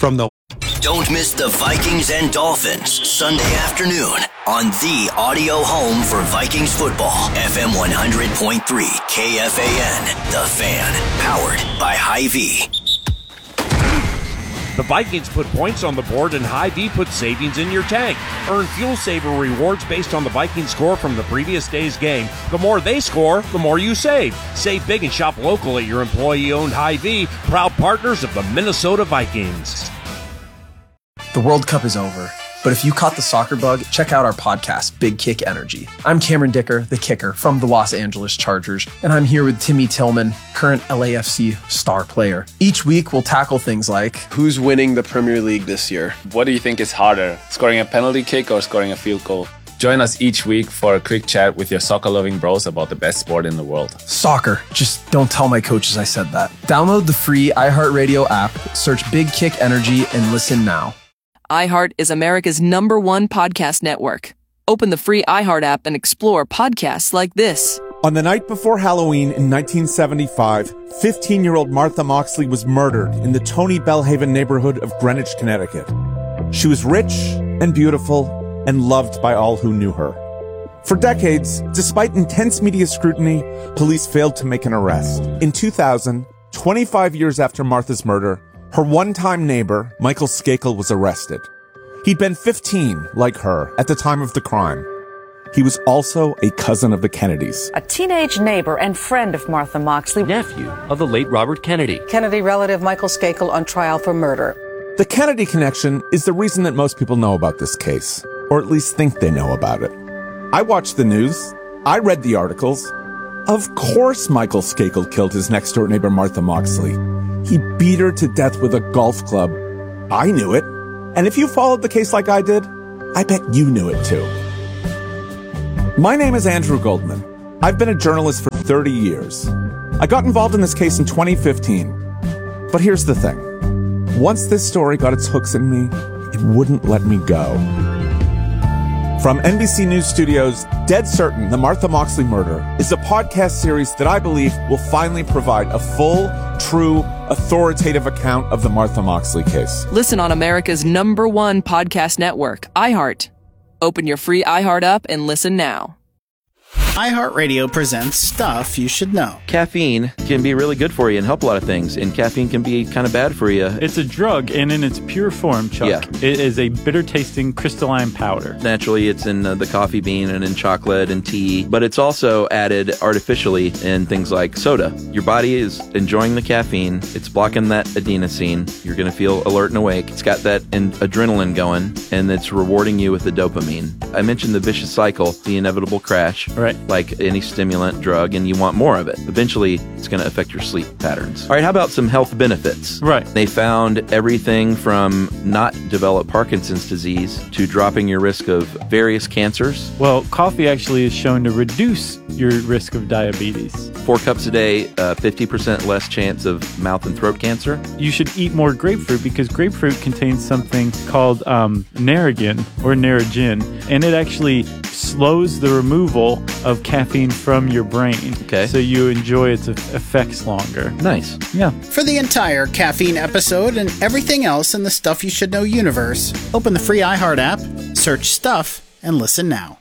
from the... Don't miss the Vikings and Dolphins Sunday afternoon on the audio home for Vikings football. FM 100.3 KFAN, The Fan, powered by Hy-Vee. The Vikings put points on the board and Hy-Vee put savings in your tank. Earn Fuel Saver rewards based on the Vikings score from the previous day's game. The more they score, the more you save. Save big and shop local at your employee-owned Hy-Vee, proud partners of the Minnesota Vikings. The World Cup is over, but if you caught the soccer bug, check out our podcast, Big Kick Energy. I'm Cameron Dicker, the kicker from the Los Angeles Chargers, and I'm here with Timmy Tillman, current LAFC star player. Each week, we'll tackle things like, who's winning the Premier League this year? What do you think is harder, scoring a penalty kick or scoring a field goal? Join us each week for a quick chat with your soccer-loving bros about the best sport in the world. Soccer. Just don't tell my coaches I said that. Download the free iHeartRadio app, search Big Kick Energy, and listen now. iHeart is America's #1 podcast network. Open the free iHeart app and explore podcasts like this. On the night before Halloween in 1975, 15-year-old Martha Moxley was murdered in the Tony Bellhaven neighborhood of Greenwich, Connecticut. She was rich and beautiful and loved by all who knew her. For decades, despite intense media scrutiny, police failed to make an arrest. In 2000, 25 years after Martha's murder, her one-time neighbor, Michael Skakel, was arrested. He'd been 15, like her, at the time of the crime. He was also a cousin of the Kennedys. A teenage neighbor and friend of Martha Moxley. Nephew of the late Robert Kennedy. Kennedy relative Michael Skakel on trial for murder. The Kennedy connection is the reason that most people know about this case, or at least think they know about it. I watched the news. I read the articles. Of course Michael Skakel killed his next-door neighbor Martha Moxley. He beat her to death with a golf club. I knew it. And if you followed the case like I did, I bet you knew it too. My name is Andrew Goldman. I've been a journalist for 30 years. I got involved in this case in 2015. But here's the thing. Once this story got its hooks in me, it wouldn't let me go. From NBC News Studios, Dead Certain, The Martha Moxley Murder is a podcast series that I believe will finally provide a full, true, authoritative account of the Martha Moxley case. Listen on America's #1 podcast network, iHeart. Open your free iHeart app and listen now. iHeartRadio presents Stuff You Should Know. Caffeine can be really good for you and help a lot of things, and caffeine can be kind of bad for you. It's a drug, and in its pure form, Chuck, it is a bitter-tasting crystalline powder. Naturally, it's in the coffee bean and in chocolate and tea, but it's also added artificially in things like soda. Your body is enjoying the caffeine. It's blocking that adenosine. You're going to feel alert and awake. It's got that adrenaline going, and it's rewarding you with the dopamine. I mentioned the vicious cycle, the inevitable crash. Right. Like any stimulant drug, and you want more of it. Eventually, it's going to affect your sleep patterns. All right, how about some health benefits? Right. They found everything from not develop Parkinson's disease to dropping your risk of various cancers. Well, coffee actually is shown to reduce your risk of diabetes. 4 cups a day, 50% less chance of mouth and throat cancer. You should eat more grapefruit because grapefruit contains something called Narragin or Narragin, and it actually slows the removal of caffeine from your brain. Okay. So you enjoy its effects longer. Nice. Yeah. For the entire caffeine episode and everything else in the Stuff You Should Know universe, open the free iHeart app, search Stuff, and listen now.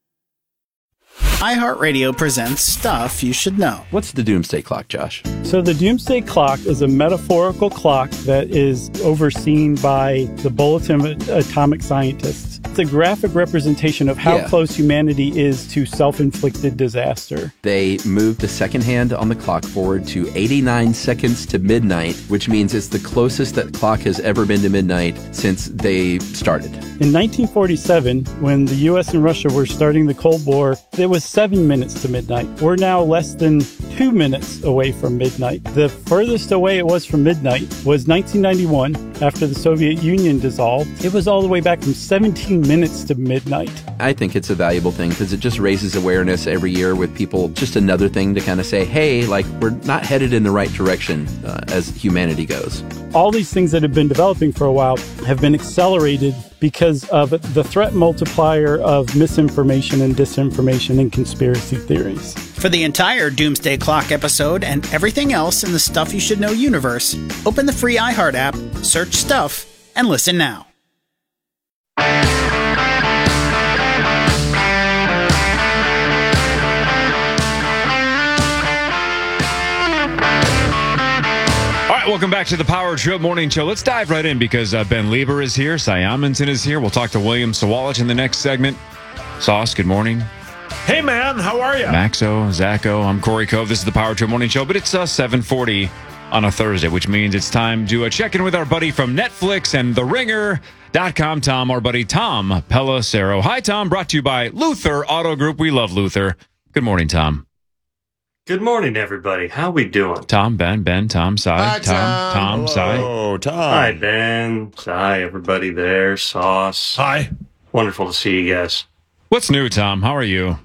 iHeartRadio presents Stuff You Should Know. What's the Doomsday Clock, Josh? So the Doomsday Clock is a metaphorical clock that is overseen by the Bulletin of Atomic Scientists. It's a graphic representation of how close humanity is to self-inflicted disaster. They moved the second hand on the clock forward to 89 seconds to midnight, which means it's the closest that clock has ever been to midnight since they started. In 1947, when the U.S. and Russia were starting the Cold War, it was 7 minutes to midnight. We're now less than 2 minutes away from midnight. The furthest away it was from midnight was 1991, after the Soviet Union dissolved. It was all the way back from 17 minutes to midnight. I think it's a valuable thing because it just raises awareness every year with people. Just another thing to kind of say, hey, like, we're not headed in the right direction as humanity goes. All these things that have been developing for a while have been accelerated because of the threat multiplier of misinformation and disinformation and conspiracy theories. For the entire Doomsday Clock episode and everything else in the Stuff You Should Know universe, open the free iHeart app, search Stuff, and listen now. Welcome back to the Power Trip Morning Show. Let's dive right in because Ben Lieber is here. Cy Amundsen is here. We'll talk to William Sawalich in the next segment. Sauce, good morning. Hey, man. How are you? Maxo, Zacho, I'm Corey Cove. This is the Power Trip Morning Show, but it's 7:40 on a Thursday, which means it's time to check in with our buddy from Netflix and TheRinger.com, Tom, our buddy Tom Pelissero. Hi, Tom. Brought to you by Luther Auto Group. We love Luther. Good morning, Tom. Good morning, everybody. How we doing? Tom, Ben, Tom, Cy. Hi, Tom, Cy. Oh, Tom. Hi, Ben, Cy, everybody there, Sauce. Hi. Wonderful to see you guys. What's new, Tom? How are you?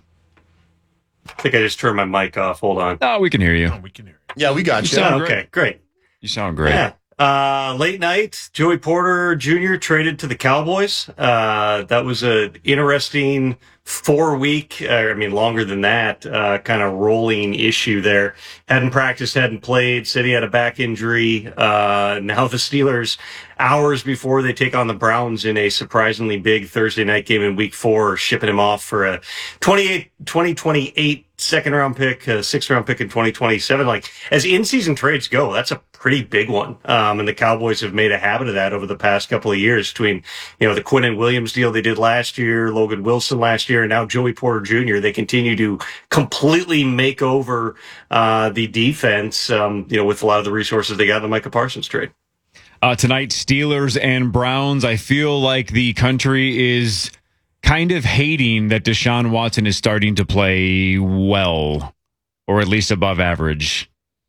I think I just turned my mic off. Hold on. Oh, we can hear you. Oh, we can hear you. Yeah, we got you. Okay, great. You sound great. Yeah. Late night, Joey Porter Jr. traded to the Cowboys. That was an interesting 4-week, longer than that, kind of rolling issue there. Hadn't practiced, hadn't played, said he had a back injury. Now the Steelers, hours before they take on the Browns in a surprisingly big Thursday night game in week 4, are shipping him off for a 2028 second-round pick, a 6th-round pick in 2027. Like, as in-season trades go, that's a pretty big one. And the Cowboys have made a habit of that over the past couple of years between, the Quinnen Williams deal they did last year, Logan Wilson last year, and now Joey Porter Jr. They continue to completely make over the defense, with a lot of the resources they got in the Micah Parsons trade. Tonight, Steelers and Browns. I feel like the country is kind of hating that Deshaun Watson is starting to play well, or at least above average.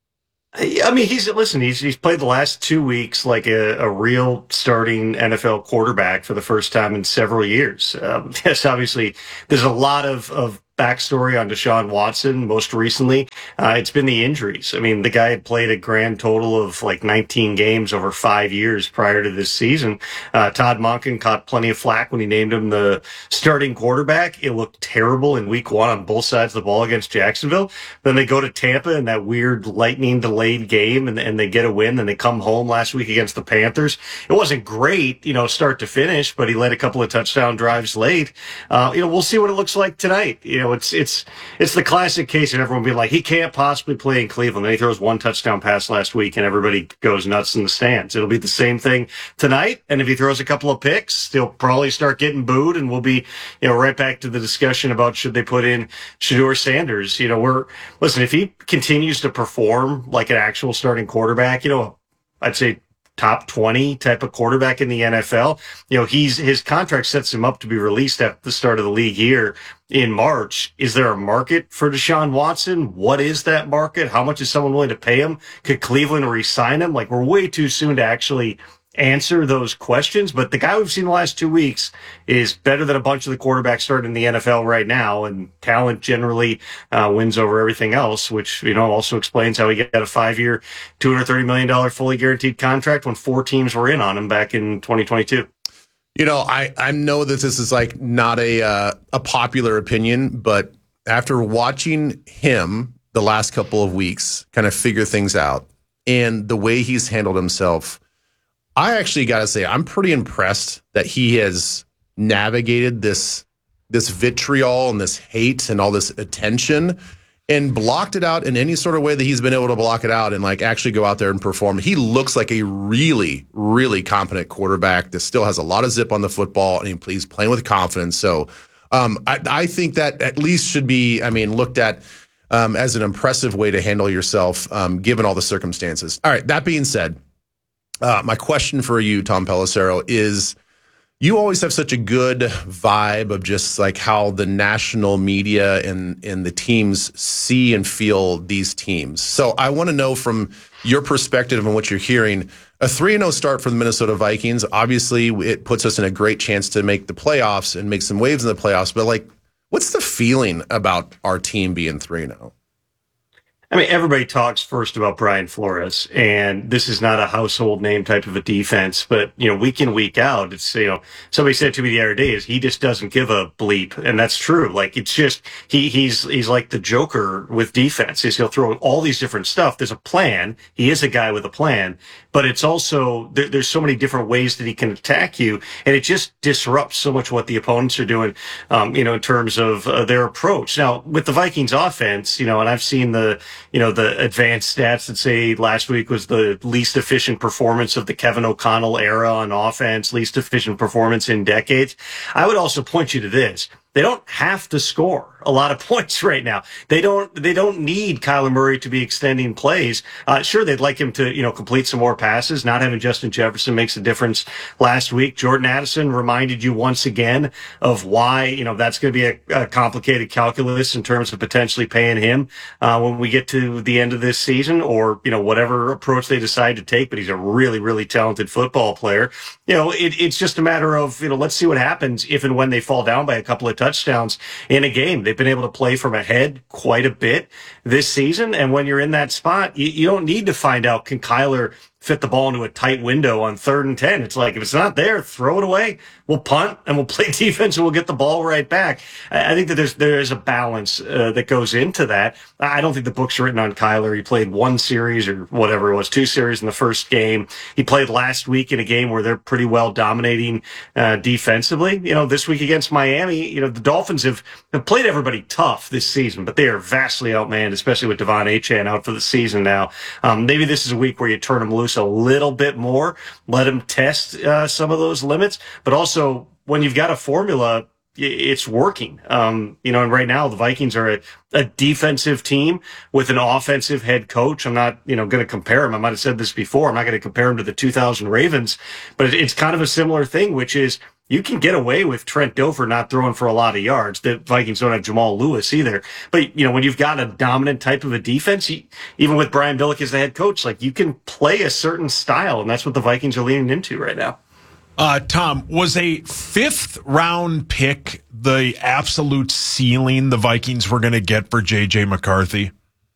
I mean, he's played the last 2 weeks like a real starting NFL quarterback for the first time in several years. Yes, obviously, there's a lot of backstory on Deshaun Watson. Most recently, it's been the injuries. I mean, the guy had played a grand total of like 19 games over 5 years prior to this season. Todd Monken caught plenty of flack when he named him the starting quarterback. It looked terrible in week 1 on both sides of the ball against Jacksonville. Then they go to Tampa in that weird lightning delayed game and they get a win. Then they come home last week against the Panthers. It wasn't great, start to finish, but he led a couple of touchdown drives late. We'll see what it looks like tonight. It's the classic case of everyone being like, he can't possibly play in Cleveland. Then he throws 1 touchdown pass last week and everybody goes nuts in the stands. It'll be the same thing tonight. And if he throws a couple of picks, they'll probably start getting booed and we'll be, right back to the discussion about should they put in Shedeur Sanders. If he continues to perform like an actual starting quarterback, I'd say top 20 type of quarterback in the NFL. His contract sets him up to be released at the start of the league year in March. Is there a market for Deshaun Watson? What is that market? How much is someone willing to pay him? Could Cleveland re-sign him? Like, we're way too soon to actually answer those questions, but the guy we've seen the last 2 weeks is better than a bunch of the quarterbacks starting in the NFL right now, and talent generally wins over everything else, which also explains how he got a 5-year, $230 million fully guaranteed contract when 4 teams were in on him back in 2022. I know that this is like not a popular opinion, but after watching him the last couple of weeks kind of figure things out and the way he's handled himself, I actually got to say, I'm pretty impressed that he has navigated this vitriol and this hate and all this attention and blocked it out in any sort of way that he's been able to block it out and like actually go out there and perform. He looks like a really, really competent quarterback that still has a lot of zip on the football and he's playing with confidence. So I think that at least should be, looked at as an impressive way to handle yourself given all the circumstances. All right, that being said, my question for you, Tom Pelissero, is you always have such a good vibe of just like how the national media and the teams see and feel these teams. So I want to know from your perspective and what you're hearing, a 3-0 start for the Minnesota Vikings. Obviously, it puts us in a great chance to make the playoffs and make some waves in the playoffs. But like, what's the feeling about our team being 3-0? I mean, everybody talks first about Brian Flores, and this is not a household name type of a defense, but, week in, week out, it's, somebody said to me the other day is he just doesn't give a bleep. And that's true. Like, it's just, he's like the Joker with defense. He'll throw all these different stuff. There's a plan. He is a guy with a plan, but it's also, there's so many different ways that he can attack you. And it just disrupts so much what the opponents are doing, in terms of their approach. Now, with the Vikings offense, and I've seen the advanced stats that say last week was the least efficient performance of the Kevin O'Connell era on offense, least efficient performance in decades. I would also point you to this. They don't have to score a lot of points right now. They don't need Kyler Murray to be extending plays. Sure, they'd like him to, complete some more passes. Not having Justin Jefferson makes a difference last week. Jordan Addison reminded you once again of why, that's going to be a complicated calculus in terms of potentially paying him, when we get to the end of this season or, whatever approach they decide to take. But he's a really, really talented football player. It's just a matter of, let's see what happens if and when they fall down by a couple of touchdowns in a game. They've been able to play from ahead quite a bit this season. And when you're in that spot, you don't need to find out, can Kyler fit the ball into a tight window on 3rd and 10. It's like, if it's not there, throw it away. We'll punt and we'll play defense and we'll get the ball right back. I think that there is a balance that goes into that. I don't think the book's written on Kyler. He played 1 series or whatever it was, 2 series in the first game. He played last week in a game where they're pretty well dominating defensively. This week against Miami, the Dolphins have played everybody tough this season, but they are vastly outmanned, especially with Devon Achane out for the season now. Maybe this is a week where you turn him loose a little bit more, let him test some of those limits, but also when you've got a formula, it's working. And right now the Vikings are a defensive team with an offensive head coach. I'm not, going to compare him. I might have said this before. I'm not going to compare him to the 2000 Ravens, but it's kind of a similar thing, which is you can get away with Trent Dilfer not throwing for a lot of yards. The Vikings don't have Jamal Lewis either. But, when you've got a dominant type of a defense, even with Brian Billick as the head coach, like you can play a certain style, and that's what the Vikings are leaning into right now. Tom, was a 5th round pick the absolute ceiling the Vikings were going to get for J.J. McCarthy?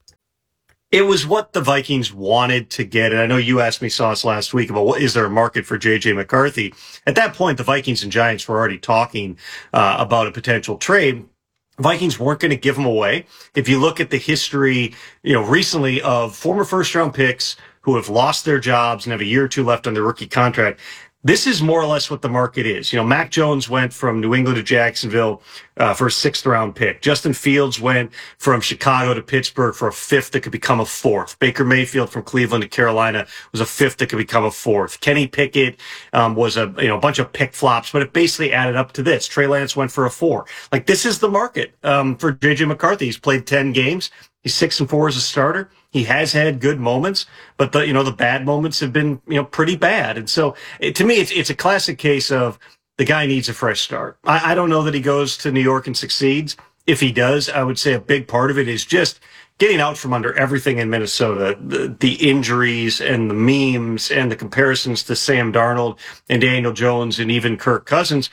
It was what the Vikings wanted to get. And I know you asked me, Sauce, last week about is there a market for J.J. McCarthy? At that point, the Vikings and Giants were already talking about a potential trade. Vikings weren't going to give him away. If you look at the history, recently of former first-round picks who have lost their jobs and have a year or 2 left on their rookie contract, this is more or less what the market is. Mac Jones went from New England to Jacksonville for a 6th round pick. Justin Fields went from Chicago to Pittsburgh for a 5th that could become a 4th. Baker Mayfield from Cleveland to Carolina was a 5th that could become a 4th. Kenny Pickett was a bunch of pick flops, but it basically added up to this. Trey Lance went for a 4. Like, this is the market for J.J. McCarthy. He's played 10 games. He's 6-4 as a starter. He has had good moments, but the bad moments have been, pretty bad. And so to me, it's a classic case of the guy needs a fresh start. I don't know that he goes to New York and succeeds. If he does, I would say a big part of it is just getting out from under everything in Minnesota, the injuries and the memes and the comparisons to Sam Darnold and Daniel Jones and even Kirk Cousins.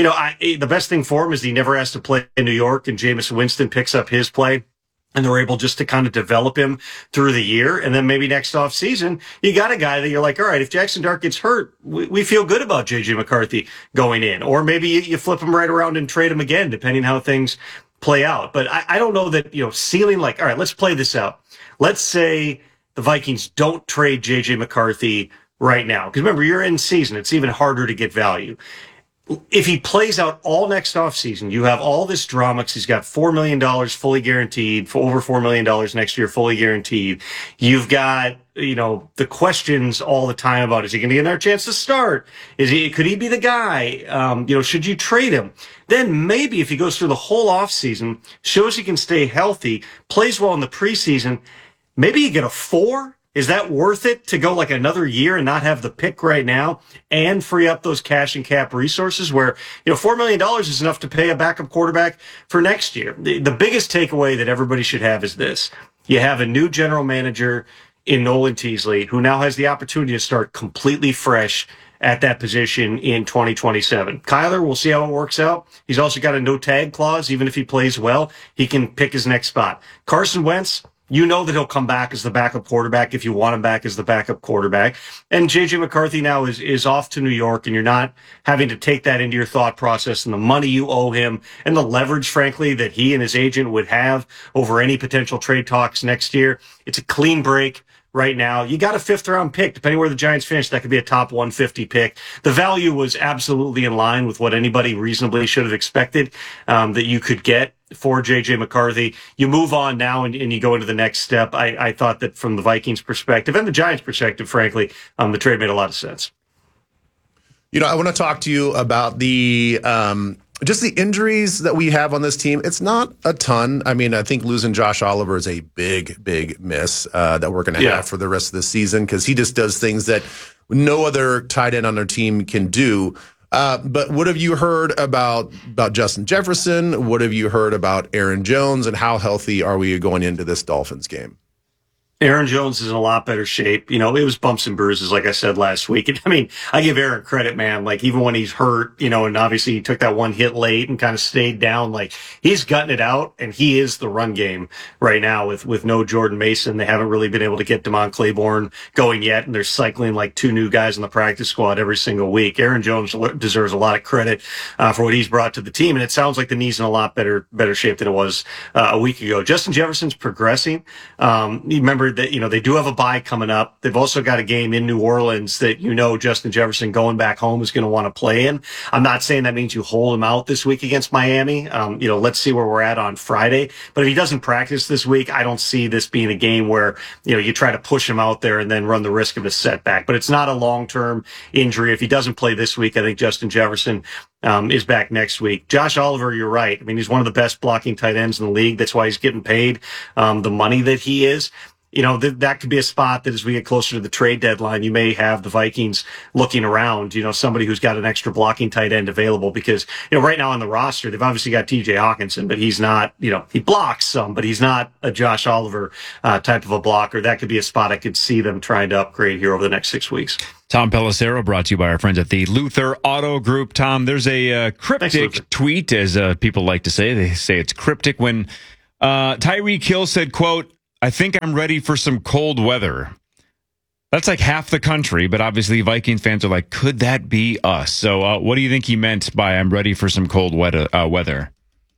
The best thing for him is he never has to play in New York, and Jameis Winston picks up his play. And they're able just to kind of develop him through the year. And then maybe next off season, you got a guy that you're like, all right, if Jackson Dart gets hurt, we feel good about J.J. McCarthy going in. Or maybe you flip him right around and trade him again, depending how things play out. But I don't know that, ceiling, like, all right, let's play this out. Let's say the Vikings don't trade J.J. McCarthy right now. Because remember, you're in season. It's even harder to get value. If he plays out all next offseason, you have all this drama because he's got $4 million fully guaranteed, for over $4 million next year fully guaranteed. You've got, the questions all the time about, is he going to get another chance to start? Could he be the guy? Should you trade him? Then maybe if he goes through the whole offseason, shows he can stay healthy, plays well in the preseason, maybe you get a 4. Is that worth it to go like another year and not have the pick right now and free up those cash and cap resources where, $4 million is enough to pay a backup quarterback for next year? The biggest takeaway that everybody should have is this. You have a new general manager in Nolan Teasley who now has the opportunity to start completely fresh at that position in 2027. Kyler, we'll see how it works out. He's also got a no tag clause. Even if he plays well, he can pick his next spot. Carson Wentz, You know that he'll come back as the backup quarterback if you want him back as the backup quarterback. And J.J. McCarthy now is off to New York, and you're not having to take that into your thought process and the money you owe him and the leverage, frankly, that he and his agent would have over any potential trade talks next year. It's a clean break. Right now, you got a 5th-round pick. Depending where the Giants finish, that could be a top 150 pick. The value was absolutely in line with what anybody reasonably should have expected that you could get for J.J. McCarthy. You move on now and you go into the next step. I thought that from the Vikings' perspective and the Giants' perspective, frankly, the trade made a lot of sense. I want to talk to you about the just the injuries that we have on this team. It's not a ton. I mean, I think losing Josh Oliver is a big, big miss that we're going to have for the rest of the season because he just does things that no other tight end on our team can do. But what have you heard about Justin Jefferson? What have you heard about Aaron Jones? And how healthy are we going into this Dolphins game? Aaron Jones is in a lot better shape. It was bumps and bruises, like I said last week. And I mean, I give Aaron credit, man. Like, even when he's hurt, and obviously he took that one hit late and kind of stayed down, like, he's gutting it out, and he is the run game right now with no Jordan Mason. They haven't really been able to get Damon Claiborne going yet, and they're cycling like 2 new guys in the practice squad every single week. Aaron Jones deserves a lot of credit for what he's brought to the team, and it sounds like the knee's in a lot better shape than it was a week ago. Justin Jefferson's progressing. You remember that, they do have a bye coming up. They've also got a game in New Orleans that, Justin Jefferson going back home is going to want to play in. I'm not saying that means you hold him out this week against Miami. Let's see where we're at on Friday. But if he doesn't practice this week, I don't see this being a game where, you try to push him out there and then run the risk of a setback. But it's not a long-term injury. If he doesn't play this week, I think Justin Jefferson is back next week. Josh Oliver, you're right. I mean, he's one of the best blocking tight ends in the league. That's why he's getting paid the money that he is. That could be a spot that as we get closer to the trade deadline, you may have the Vikings looking around, somebody who's got an extra blocking tight end available because, right now on the roster, they've obviously got TJ Hawkinson, but he's not, he blocks some, but he's not a Josh Oliver type of a blocker. That could be a spot I could see them trying to upgrade here over the next 6 weeks. Tom Pelissero brought to you by our friends at the Luther Auto Group. Tom, there's a cryptic tweet, as people like to say. They say it's cryptic when Tyreek Hill said, quote, "I think I'm ready for some cold weather." That's like half the country, but obviously Vikings fans are like, could that be us? So what do you think he meant by "I'm ready for some cold weather"?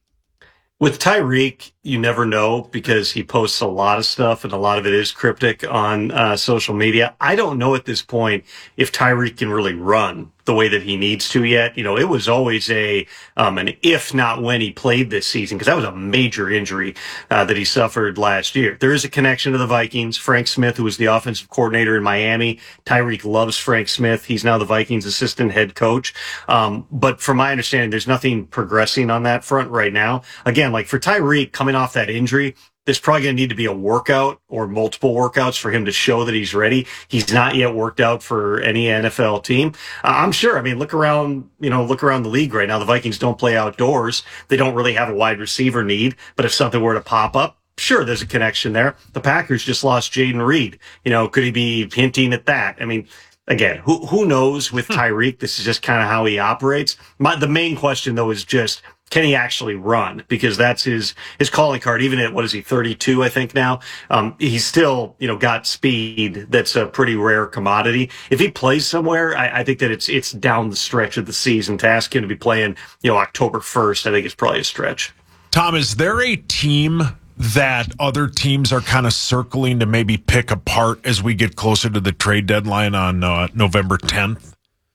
With Tyreek, you never know because he posts a lot of stuff and a lot of it is cryptic on social media. I don't know at this point if Tyreek can really run the way that he needs to yet. It was always an if not when he played this season because that was a major injury that he suffered last year. There is a connection to the Vikings. Frank Smith, who was the offensive coordinator in Miami, Tyreek loves Frank Smith. He's now the Vikings assistant head coach. But from my understanding, there's nothing progressing on that front right now. Again, like for Tyreek coming off that injury, there's probably going to need to be a workout or multiple workouts for him to show that he's ready. He's not yet worked out for any NFL team. I'm sure. I mean, look around the league right now. The Vikings don't play outdoors. They don't really have a wide receiver need. But if something were to pop up, sure, there's a connection there. The Packers just lost Jaden Reed. Could he be hinting at that? I mean, again, who knows with Tyreek? This is just kind of how he operates. The main question, though, is just, can he actually run? Because that's his calling card. Even at, 32, I think now? He's still, got speed. That's a pretty rare commodity. If he plays somewhere, I think that it's down the stretch of the season. To ask him to be playing, October 1st, I think it's probably a stretch. Tom, is there a team that other teams are kind of circling to maybe pick apart as we get closer to the trade deadline on November 10th?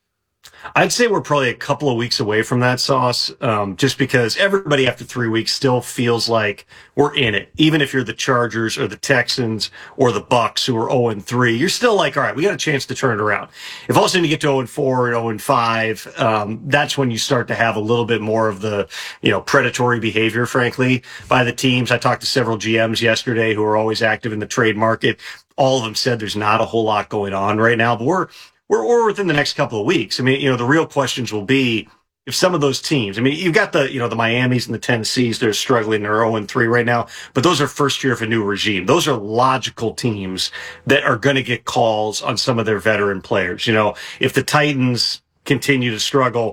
I'd say we're probably a couple of weeks away from that, Sauce, just because everybody after 3 weeks still feels like we're in it. Even if you're the Chargers or the Texans or the Bucks who are 0-3, you're still like, all right, we got a chance to turn it around. If all of a sudden you get to 0-4 and 0-5, that's when you start to have a little bit more of the, predatory behavior, frankly, by the teams. I talked to several GMs yesterday who are always active in the trade market. All of them said there's not a whole lot going on right now, but we're within the next couple of weeks. I mean, the real questions will be if some of those teams, I mean, you've got the Miamis and the Tennessees, they're struggling. They're 0-3 right now, but those are first year of a new regime. Those are logical teams that are going to get calls on some of their veteran players. If the Titans continue to struggle,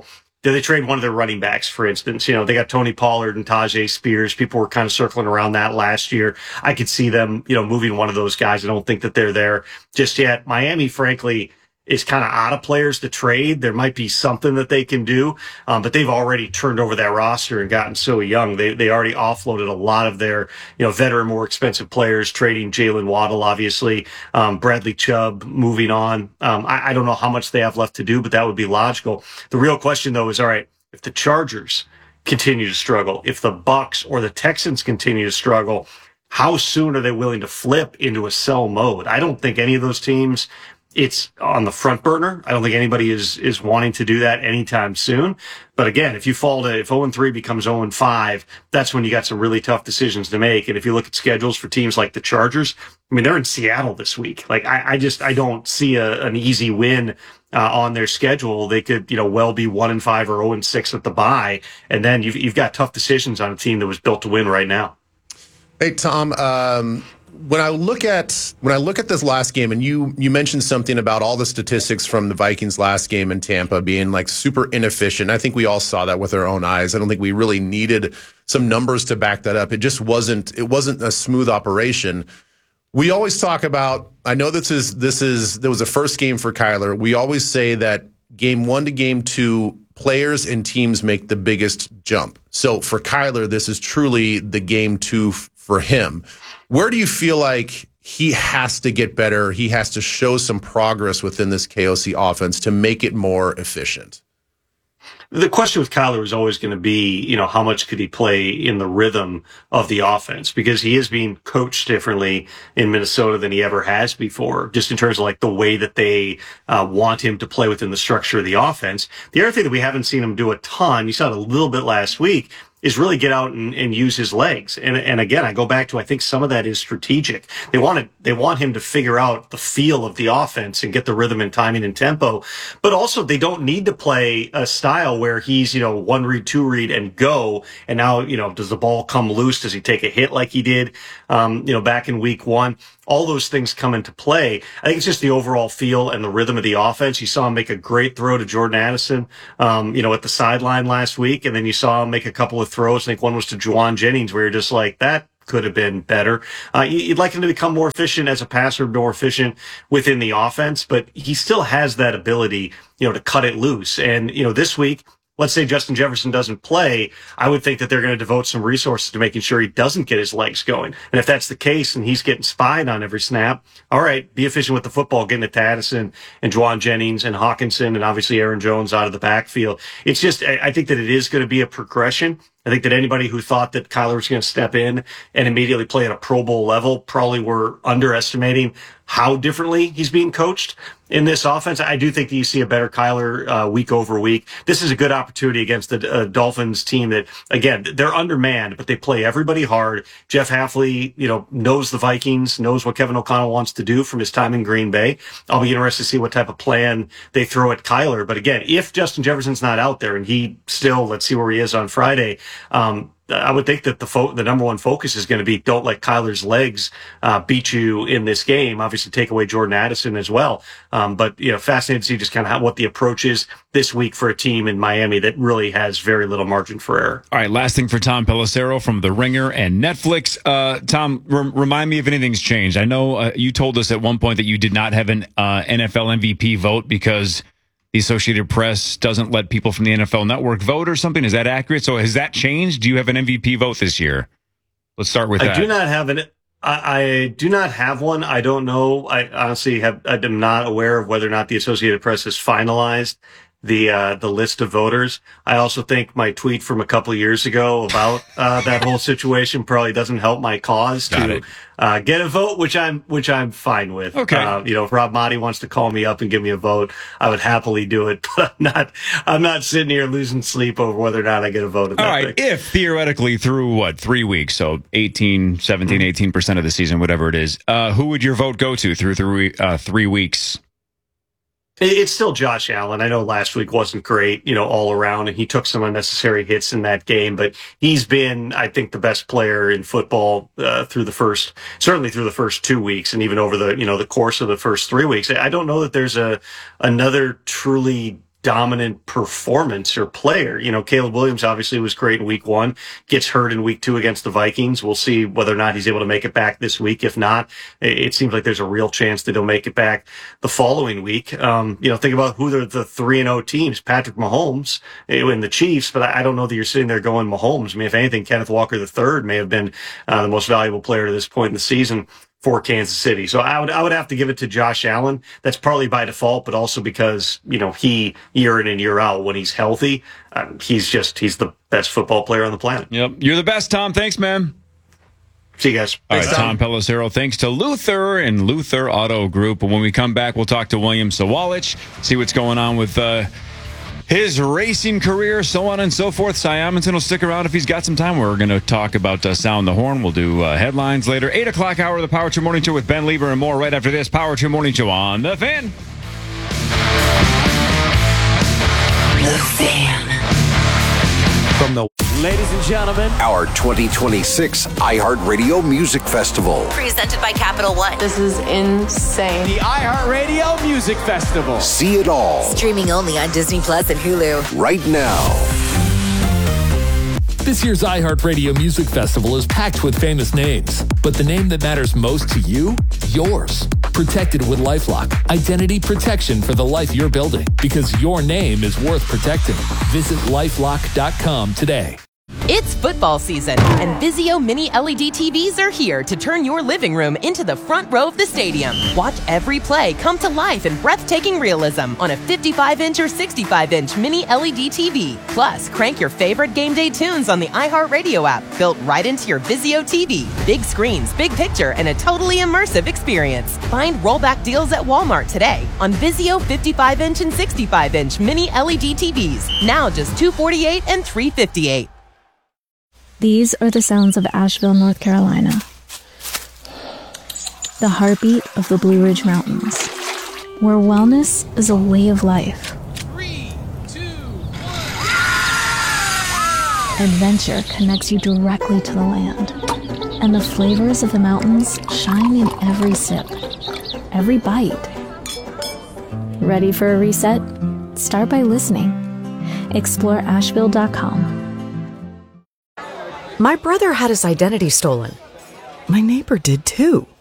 they trade one of their running backs, for instance? They got Tony Pollard and Tajay Spears. People were kind of circling around that last year. I could see them, moving one of those guys. I don't think that they're there just yet. Miami, frankly, is kind of out of players to trade. There might be something that they can do, but they've already turned over that roster and gotten so young. They already offloaded a lot of their, veteran, more expensive players, trading Jalen Waddle, obviously, Bradley Chubb moving on. I don't know how much they have left to do, but that would be logical. The real question, though, is, all right, if the Chargers continue to struggle, if the Bucks or the Texans continue to struggle, how soon are they willing to flip into a sell mode? I don't think any of those teams, it's on the front burner. I don't think anybody is wanting to do that anytime soon. But again, if 0-3 becomes 0-5, that's when you got some really tough decisions to make. And if you look at schedules for teams like the Chargers, they're in Seattle this week. Like, I don't see an easy win on their schedule. They could, well be 1-5 or 0-6 at the bye. And then you've got tough decisions on a team that was built to win right now. Hey, Tom, when I look at this last game, and you mentioned something about all the statistics from the Vikings last game in Tampa being like super inefficient. I think we all saw that with our own eyes. I don't think we really needed some numbers to back that up. It wasn't a smooth operation. We always talk about, I know there was a first game for Kyler. We always say that game 1 to game 2, players and teams make the biggest jump. So for Kyler, this is truly the game 2 for him. Where do you feel like he has to get better? He has to show some progress within this KOC offense to make it more efficient. The question with Kyler is always going to be, how much could he play in the rhythm of the offense? Because he is being coached differently in Minnesota than he ever has before, just in terms of like the way that they want him to play within the structure of the offense. The other thing that we haven't seen him do a ton, you saw it a little bit last week, is really get out and use his legs. And again, I go back to, I think some of that is strategic. They want him to figure out the feel of the offense and get the rhythm and timing and tempo. But also they don't need to play a style where he's, 1 read, 2 read and go. And now, does the ball come loose? Does he take a hit like he did, back in week 1? All those things come into play. I think it's just the overall feel and the rhythm of the offense. You saw him make a great throw to Jordan Addison, at the sideline last week. And then you saw him make a couple of throws. I think one was to Juwan Jennings, where you're just like, that could have been better. You'd like him to become more efficient as a passer, more efficient within the offense, but he still has that ability, to cut it loose. And, this week, let's say Justin Jefferson doesn't play, I would think that they're going to devote some resources to making sure he doesn't get his legs going. And if that's the case and he's getting spied on every snap, all right, be efficient with the football, getting it to Addison and Juwan Jennings and Hawkinson and obviously Aaron Jones out of the backfield. It's just, I think that it is going to be a progression. I think that anybody who thought that Kyler was going to step in and immediately play at a Pro Bowl level probably were underestimating how differently he's being coached in this offense. I do think that you see a better Kyler week over week. This is a good opportunity against the Dolphins team that, again, they're undermanned, but they play everybody hard. Jeff Hafley, knows the Vikings, knows what Kevin O'Connell wants to do from his time in Green Bay. I'll be interested to see what type of plan they throw at Kyler. But again, if Justin Jefferson's not out there and he still, let's see where he is on Friday, I would think that the number one focus is going to be don't let Kyler's legs beat you in this game. Obviously, take away Jordan Addison as well. But fascinated to see just kind of what the approach is this week for a team in Miami that really has very little margin for error. All right, last thing for Tom Pelissero from The Ringer and Netflix. Tom, remind me if anything's changed. I know you told us at one point that you did not have an NFL MVP vote because the Associated Press doesn't let people from the NFL Network vote or something. Is that accurate? So has that changed? Do you have an MVP vote this year? Let's start with that. I do not have I do not have one. I don't know. I honestly I'm not aware of whether or not the Associated Press has finalized the list of voters. I also think my tweet from a couple of years ago about that whole situation probably doesn't help my cause to get a vote, which I'm fine with. Okay. If Rob Motti wants to call me up and give me a vote, I would happily do it. But I'm not sitting here losing sleep over whether or not I get a vote. All right. If theoretically through 3 weeks, so 18% of the season, whatever it is, who would your vote go to through 3 weeks? It's still Josh Allen. I know last week wasn't great, all around, and he took some unnecessary hits in that game, but he's been, I think, the best player in football through the first 2 weeks, and even over the course of the first 3 weeks. I don't know that there's another truly dominant performance or player. You know, Caleb Williams obviously was great in week 1, gets hurt in week 2 against the Vikings. We'll see whether or not he's able to make it back this week. If not, it seems like there's a real chance that he'll make it back the following week. You know, think about who the 3-0 teams, Patrick Mahomes and the Chiefs, but I don't know that you're sitting there going Mahomes. I mean, if anything, Kenneth Walker III may have been the most valuable player to this point in the season for Kansas City. So I would have to give it to Josh Allen. That's partly by default, but also because, you know, he year in and year out, when he's healthy, he's the best football player on the planet. Yep. You're the best, Tom. Thanks, man. See you guys. All right, Tom Pelissero, thanks to Luther and Luther Auto Group. And when we come back, we'll talk to William Sawalich, see what's going on with his racing career, so on and so forth. Cy Amundsen will stick around if he's got some time. We're going to talk about Sound the Horn. We'll do headlines later. 8 o'clock hour of the Power Trip Morning Show with Ben Lieber and more right after this. Power Trip Morning Show on The Fan. The Fan. From the ladies and gentlemen, our 2026 iHeartRadio Music Festival. Presented by Capital One. This is insane. The iHeartRadio Music Festival. See it all. Streaming only on Disney Plus and Hulu. Right now. This year's iHeartRadio Music Festival is packed with famous names, but the name that matters most to you, yours. Protected with LifeLock. Identity protection for the life you're building, because your name is worth protecting. Visit LifeLock.com today. It's football season, and Vizio Mini LED TVs are here to turn your living room into the front row of the stadium. Watch every play come to life in breathtaking realism on a 55-inch or 65-inch Mini LED TV. Plus, crank your favorite game day tunes on the iHeartRadio app, built right into your Vizio TV. Big screens, big picture, and a totally immersive experience. Find rollback deals at Walmart today on Vizio 55-inch and 65-inch Mini LED TVs. Now just $248 and $358. These are the sounds of Asheville, North Carolina. The heartbeat of the Blue Ridge Mountains, where wellness is a way of life. 3, 2, 1. Adventure connects you directly to the land, and the flavors of the mountains shine in every sip, every bite. Ready for a reset? Start by listening. Explore Asheville.com. My brother had his identity stolen. My neighbor did too.